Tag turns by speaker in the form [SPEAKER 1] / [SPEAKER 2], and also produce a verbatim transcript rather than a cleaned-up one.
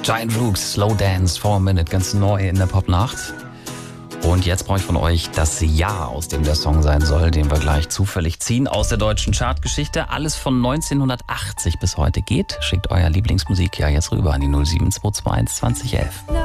[SPEAKER 1] Giant Rooks, Slow Dance, Four Minute, ganz neu in der Popnacht. Und jetzt brauche ich von euch das Jahr, aus dem der Song sein soll, den wir gleich zufällig ziehen aus der deutschen Chartgeschichte. Alles von neunzehnhundertachtzig bis heute geht. Schickt euer Lieblingsmusik ja jetzt rüber an die null sieben zwei zwei eins zwanzig elf.